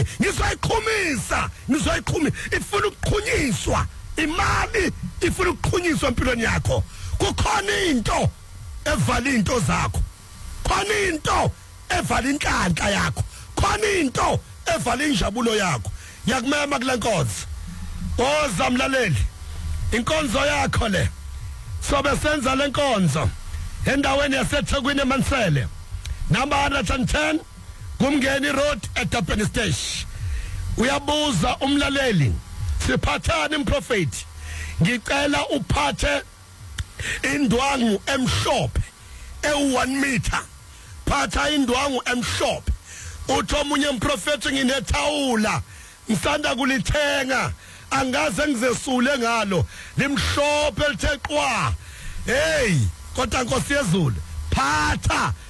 ngizoyiqhumisa ifuna ukuqhunyiswa imali ifuna ukuqhunyiswa empilweni yakho kukhona into evala into zakho khona into evala inhlanhla yakho khona into evala injabulo yakho yakumema kule nkonzo ozamlaleli inkonzo yakho le sobe senza le nkonzo endaweni yaseThekwini eMansele number 110 kumngeni road eDurban Station uyabuza umlaleli siphathani umprofeti ngicela uphathe indwangu emhlophe e1 meter phatha indwangu emhlophe uthi omunye umprofeti nginethawula ngisanda kulithenga angaze ngizesule ngalo limhlophe litheqwa hey kodwa Nkosi yezulu phatha